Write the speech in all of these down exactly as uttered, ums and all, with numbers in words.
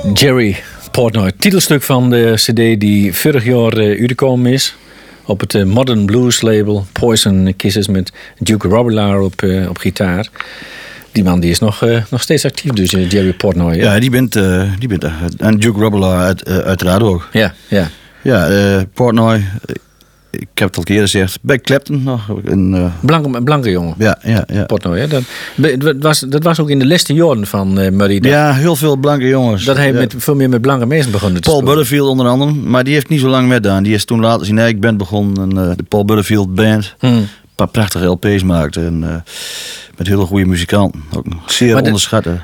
Jerry Portnoy, titelstuk van de cd die vorig jaar uh, uitgekomen is. Op het uh, Modern Blues label Poison Kisses met Duke Robillard op, uh, op gitaar. Die man die is nog, uh, nog steeds actief, dus uh, Jerry Portnoy. Ja, ja die bent, uh, die bent uh, en Duke Robillard uit, uh, uiteraard ook. Ja, ja. Ja, uh, Portnoy, ik heb het al eerder gezegd, bij Clapton nog. Een, uh... blanke, blanke jongen. Ja, ja, ja. Portnoy, hè? Dat, dat, was, dat was ook in de laatste jaren van uh, Murray. Dat, ja, heel veel blanke jongens. Dat hij ja. met, veel meer met blanke mensen begonnen te Paul spelen. Butterfield onder andere, maar die heeft niet zo lang meegedaan. Die is toen later zijn eigen band begonnen, en, uh, de Paul Butterfield Band. Hmm. Een paar prachtige L P's maakte en uh, met hele goede muzikanten. Ook zeer maar onderschatten.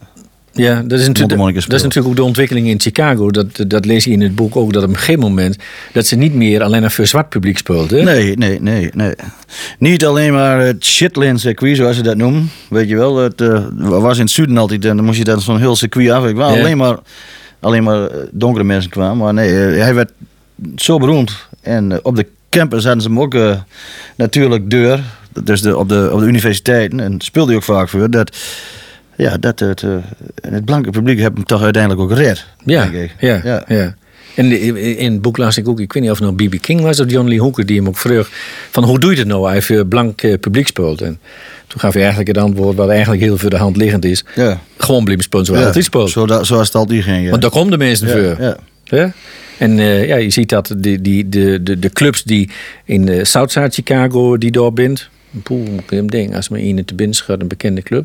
Ja, dat is, natuurlijk, dat is natuurlijk ook de ontwikkeling in Chicago. Dat, dat lees je in het boek ook, dat op een gegeven moment dat ze niet meer alleen naar voor zwart publiek speelden. Nee, nee, nee, nee. Niet alleen maar het shitland circuit, zoals ze dat noemen. Weet je wel, het uh, was in het zuiden altijd, en dan moest je dan zo'n heel circuit af. Ik wou Ja. alleen maar, alleen maar donkere mensen kwamen. Maar nee, uh, hij werd zo beroemd. En uh, op de campus hadden ze hem ook uh, natuurlijk deur. Dus de, op, de, op de universiteiten. En speelde hij ook vaak voor. Dat, ja, dat het, uh, het blanke publiek heeft hem toch uiteindelijk ook gered. Ja, denk ik. ja, ja. ja. En in het boek las ik ook, ik weet niet of het nou B B King was of John Lee Hooker, die hem ook vroeg van hoe doe je het nou als je blank uh, publiek speelt. En toen gaf hij eigenlijk het antwoord wat eigenlijk heel voor de hand liggend is. Ja. Gewoon blijven spelen zoals Ja, het is speelt. Zo dat, zoals het altijd ging. Ja. Want daar komen de mensen ja, voor. Ja. Ja? En uh, ja, je ziet dat de, die, de, de, de clubs die in uh, Southside Chicago die daar bent. Poeh, moet ik hem denken, als men in te binnen schat, een bekende club.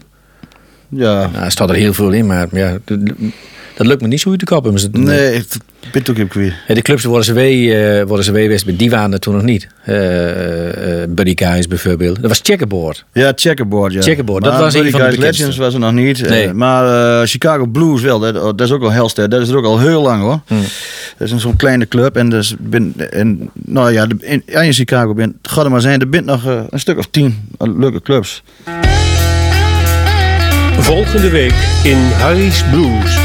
Ja. Nou, er staat er heel veel in, maar, maar ja, dat, dat lukt me niet zo goed te kappen. Maar ze, Nee, ik ben het ook even kwijt. ja, de clubs worden ze weer, uh, worden ze weer west, die waren er toen nog niet. Uh, uh, Buddy Guys bijvoorbeeld. Dat was Checkerboard. Ja, Checkerboard, ja. Checkerboard, dat maar was een Buddy van de Guys bekendste. Legends was er nog niet. Nee. Uh, maar uh, Chicago Blues wel, dat, dat is ook al heel sterk. Dat is er ook al heel lang hoor. Hmm. Dat is een zo'n kleine club. En, dus ben, en nou ja, de, in, ja, in Chicago bent, gaat er maar zijn, er bent nog uh, een stuk of tien uh, leuke clubs. Volgende week in Harry's Blues.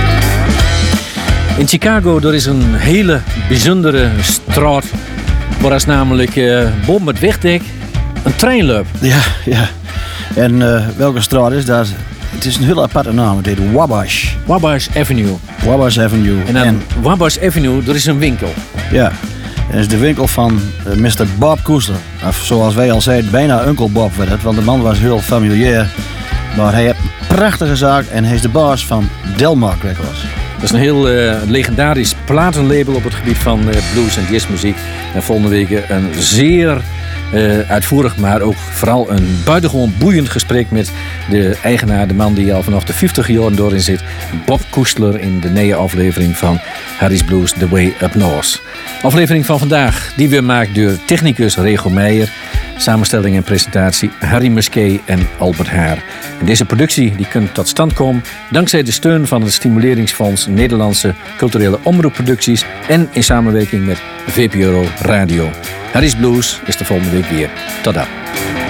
In Chicago er is een hele bijzondere straat. Waar is namelijk uh, boven het wegdek een trein loopt. Ja, ja. En uh, welke straat is dat? Het is een heel aparte naam. Het heet Wabash. Wabash Avenue. Wabash Avenue. En aan Wabash Avenue er is een winkel. Ja. En dat is de winkel van uh, mister Bob Koester. Of zoals wij al zeiden, bijna Uncle Bob werd het. Want de man was heel familiair. Maar hij heeft een prachtige zaak en hij is de baas van Delmark Records. Dat is een heel uh, legendarisch platenlabel op het gebied van uh, blues en jazzmuziek. En volgende week een zeer uh, uitvoerig, maar ook vooral een buitengewoon boeiend gesprek met de eigenaar, de man die al vanaf de vijftig jaren doorin zit, Bob Koestler, in de nieuwe aflevering van Harry's Blues The Way Up North. Aflevering van vandaag, die weer maakt door technicus Rego Meijer. Samenstelling en presentatie Harry Musquet en Albert Haar. En deze productie die kunt tot stand komen dankzij de steun van het Stimuleringsfonds Nederlandse Culturele Omroepproducties en in samenwerking met V P R O Radio. Harry's Blues is de volgende week weer. Tot dan.